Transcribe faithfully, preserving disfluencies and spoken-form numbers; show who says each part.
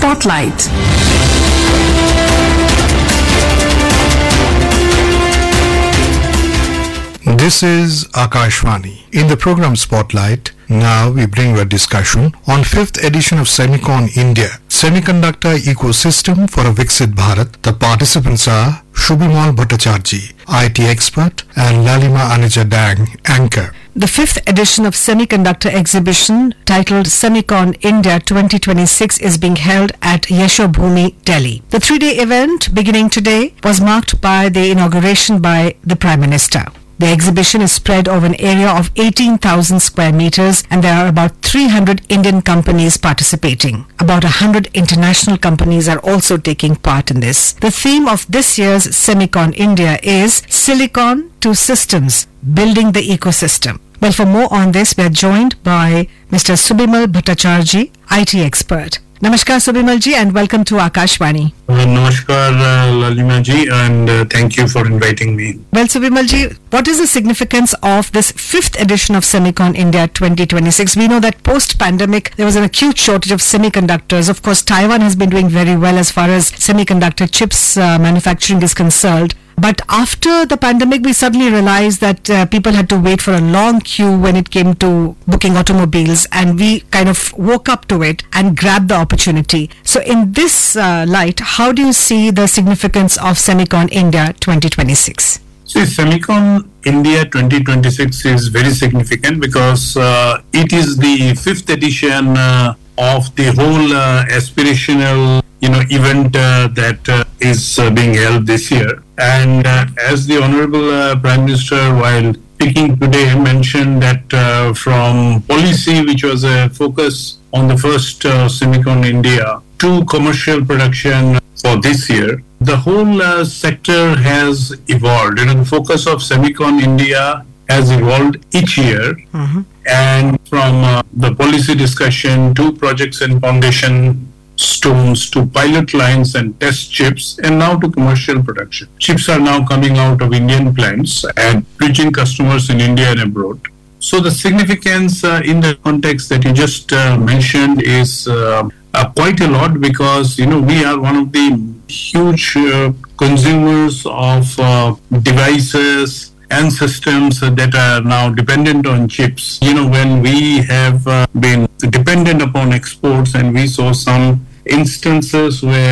Speaker 1: Spotlight.
Speaker 2: This is Akashvani. In the program Spotlight, now we bring a discussion on fifth edition of Semicon India, Semiconductor Ecosystem for a Viksit Bharat. The participants are Shubhimal Bhattacharjee, I T expert, and Lalima Anuja Dang, anchor.
Speaker 1: The fifth edition of Semiconductor Exhibition, titled Semicon India twenty twenty-six, is being held at Yashobhoomi, Delhi. The three-day event, beginning today, was marked by the inauguration by the Prime Minister. The exhibition is spread over an area of eighteen thousand square meters, and there are about three hundred Indian companies participating. About one hundred international companies are also taking part in this. The theme of this year's Semicon India is Silicon to Systems, Building the Ecosystem. Well, for more on this, we are joined by Mister Shubhimal Bhattacharjee, I T expert. Namaskar Shubhimal ji, and welcome to Akashvani.
Speaker 3: Uh, namaskar uh, Lalima ji, and uh, thank you for inviting me.
Speaker 1: Well, Shubhimal ji, what is the significance of this fifth edition of Semicon India twenty twenty-six? We know that post-pandemic there was an acute shortage of semiconductors. Of course, Taiwan has been doing very well as far as semiconductor chips uh, manufacturing is concerned. But after the pandemic, we suddenly realized that uh, people had to wait for a long queue when it came to booking automobiles, and we kind of woke up to it and grabbed the opportunity. So in this uh, light, how do you see the significance of Semicon India twenty twenty-six?
Speaker 3: See, Semicon India twenty twenty-six is very significant because uh, it is the fifth edition uh, of the whole uh, aspirational you know, event uh, that uh, is uh, being held this year. And uh, as the Honorable uh, Prime Minister, while speaking today, mentioned that uh, from policy, which was a focus on the first uh, Semicon India, to commercial production for this year, the whole uh, sector has evolved. You know, the focus of Semicon India has evolved each year. Mm-hmm. And from uh, the policy discussion to projects and foundation stones to pilot lines and test chips, and now to commercial production. Chips are now coming out of Indian plants and reaching customers in India and abroad. So the significance uh, in the context that you just uh, mentioned is uh, uh, quite a lot, because you know we are one of the huge uh, consumers of uh, devices and systems that are now dependent on chips. You know, when we have uh, been dependent upon exports, and we saw some instances where